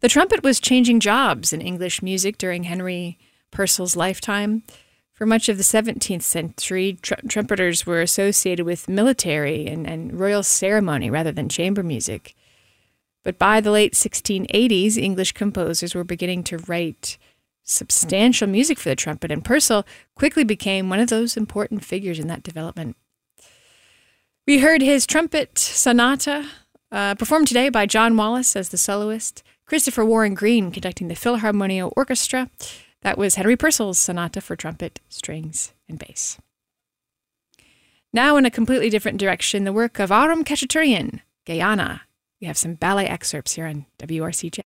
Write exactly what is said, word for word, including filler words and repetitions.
The trumpet was changing jobs in English music during Henry Purcell's lifetime. For much of the seventeenth century, tr- trumpeters were associated with military and, and royal ceremony rather than chamber music. But by the late sixteen eighties, English composers were beginning to write substantial music for the trumpet, and Purcell quickly became one of those important figures in that development. We heard his trumpet sonata, uh, performed today by John Wallace as the soloist, Christopher Warren Green conducting the Philharmonia Orchestra. That was Henry Purcell's sonata for trumpet, strings, and bass. Now, in a completely different direction, the work of Aram Khachaturian, Gayana. We have some ballet excerpts here on W R C J.